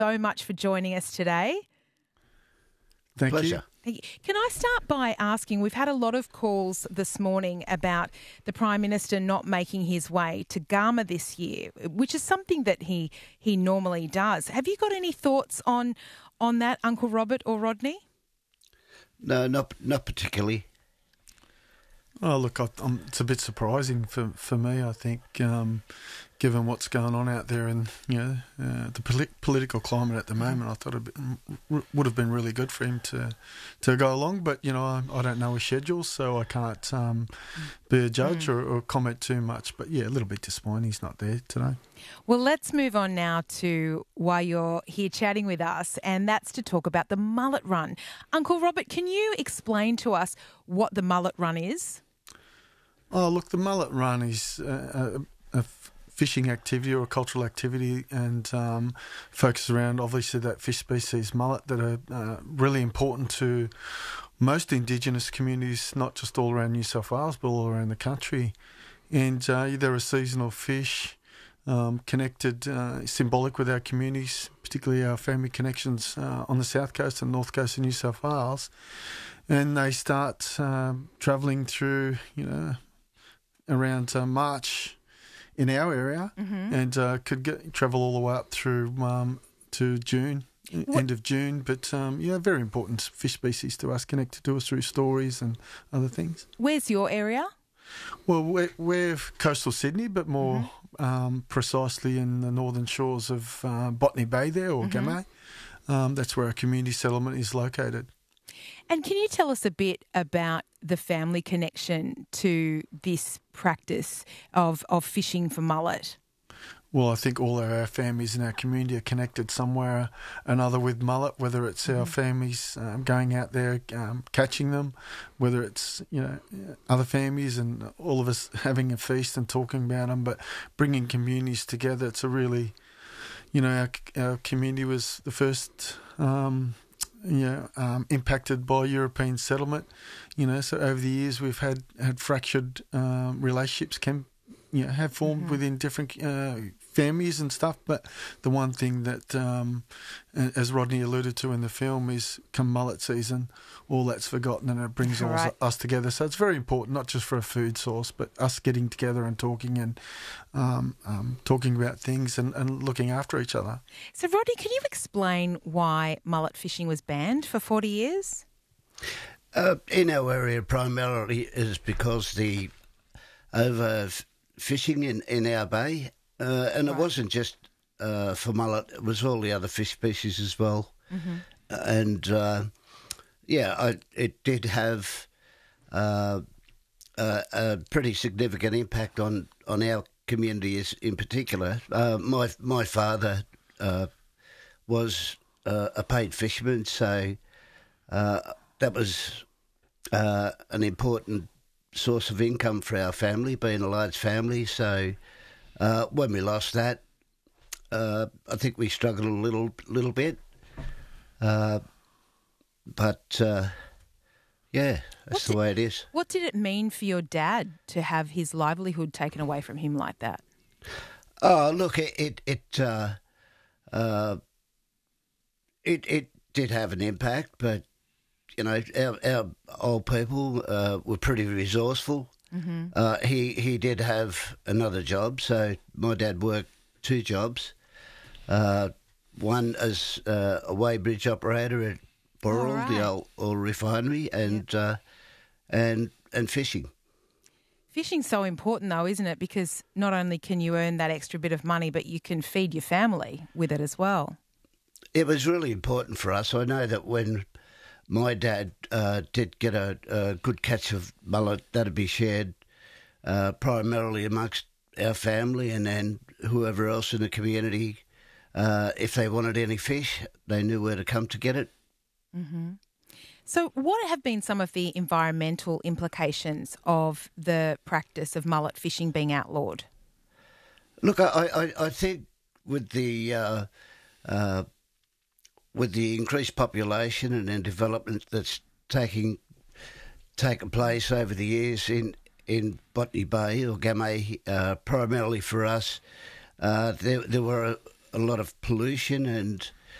so much for joining us today. Thank Pleasure. Thank you. Can I start by asking, we've had a lot of calls this morning about the Prime Minister not making his way to Garma this year, which is something that he normally does. Have you got any thoughts on that, Uncle Robert or Rodney? No, not particularly. Oh, look, it's a bit surprising for me, I think, given what's going on out there and, the political climate at the moment. I thought it would have been really good for him to go along. But, I don't know his schedule, so I can't be a judge or comment too much. But, yeah, a little bit disappointing he's not there today. Well, let's move on now to why you're here chatting with us, and that's to talk about the Mullet Run. Uncle Robert, can you explain to us what the Mullet Run is? Oh, look, the Mullet Run is a fishing activity or a cultural activity and focus around, obviously, that fish species mullet that are really important to most Indigenous communities, not just all around New South Wales, but all around the country. And they're a seasonal fish, connected, symbolic with our communities, particularly our family connections on the south coast and north coast of New South Wales. And they start travelling through, around March in our area, and could travel all the way up through to June, end of June. But, very important fish species to us, connected to us through stories and other things. Where's your area? Well, we're coastal Sydney, but more precisely in the northern shores of Botany Bay there, or Gamay. That's where our community settlement is located. And can you tell us a bit about the family connection to this practice of fishing for mullet? Well, I think all of our families in our community are connected somewhere or another with mullet, whether it's our families going out there catching them, whether it's, other families and all of us having a feast and talking about them, but bringing communities together. It's a really, our community was the first impacted by European settlement, so over the years we've had fractured relationships have formed within different families and stuff, but the one thing that, as Rodney alluded to in the film, is come mullet season, all that's forgotten and it brings us together. So it's very important, not just for a food source, but us getting together and talking and talking about things and looking after each other. So, Rodney, can you explain why mullet fishing was banned for 40 years? In our area, primarily is because the overfishing in our bay, and it wasn't just for mullet, it was all the other fish species as well. And, it did have a pretty significant impact on our communities in particular. My father was a paid fisherman, so that was an important source of income for our family, being a large family. So when we lost that, I think we struggled a little bit. But that's the way it is. What did it mean for your dad to have his livelihood taken away from him like that? Oh, look, it did have an impact, but our old people were pretty resourceful. He did have another job, so my dad worked 2 jobs. One as a weighbridge operator at Boral, the old refinery, and fishing. Fishing's so important though, isn't it? Because not only can you earn that extra bit of money, but you can feed your family with it as well. It was really important for us. I know that when my dad did get a good catch of mullet, that'd be shared primarily amongst our family and then whoever else in the community. If they wanted any fish, they knew where to come to get it. So what have been some of the environmental implications of the practice of mullet fishing being outlawed? Look, I think with the increased population and then development that's taken place over the years in Botany Bay or Gamay, primarily for us, there were a lot of pollution and